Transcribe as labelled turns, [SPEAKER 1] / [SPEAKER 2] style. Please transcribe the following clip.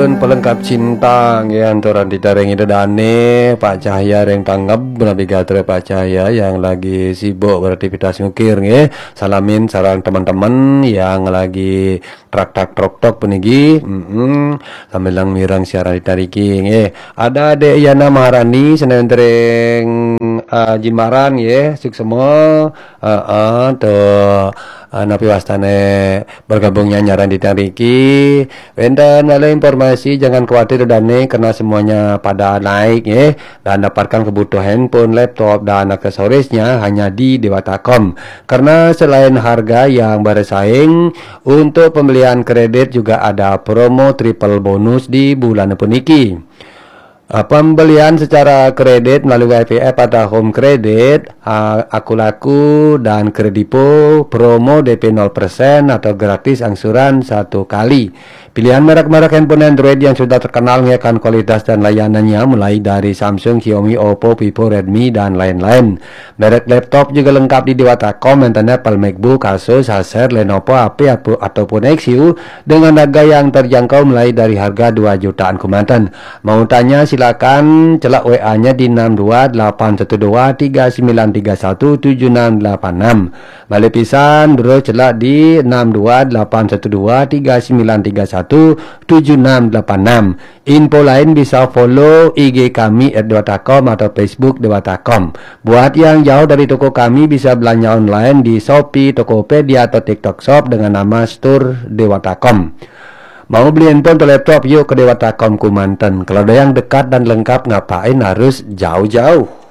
[SPEAKER 1] Pun pelengkap cinta ya antoran ditarengi dedane Pak Cahya yang tanggap navigator Pak Cahya yang lagi sibuk beraktivitas ngukir nge. Salamin sarang teman-teman yang lagi trok penigi sambil lang mirang siaran ditariki nge. Ada Dek Yana Maharani seneng tereng Jimbaran ya suk semua tuh napi wastane bergabungnya nyaran ditariki. Wenda ada informasi jangan khawatir dane karena semuanya pada naik ya dan dapatkan kebutuhan handphone, laptop dan aksesorisnya hanya di Dewatakom. Karena selain harga yang bersaing, untuk pembelian kredit juga ada promo triple bonus di bulan puniki. Pembelian secara kredit melalui WPF atau home credit, Aku Laku dan Kredipo promo DP 0% atau gratis angsuran 1 kali. Pilihan merek-merek handphone Android yang sudah terkenal mengenai kualitas dan layanannya mulai dari Samsung, Xiaomi, Oppo, Vivo, Redmi dan lain-lain. Merek laptop juga lengkap di Dewatakom, internet Apple, MacBook, Asus, Acer, Lenovo, HP ataupun XU dengan harga yang terjangkau mulai dari harga 2 jutaan Kumantan. Mau tanya silakan celak WA-nya di 6281239317686. Balik pisan bro celak di 6281239317686. Info lain bisa follow IG kami @dewatakom atau Facebook Dewatakom. Buat yang jauh dari toko kami bisa belanja online di Shopee, Tokopedia atau TikTok Shop dengan nama Store Dewatakom. Mau beli handphone atau laptop yuk ke Dewatakom Kumantan. Kalau ada yang dekat dan lengkap ngapain harus jauh-jauh.